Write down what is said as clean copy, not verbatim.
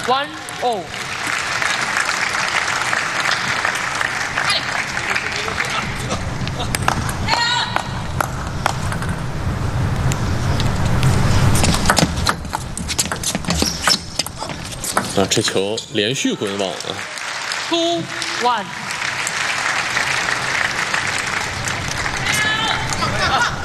1-0。 啊，这球连续滚网啊 2-1。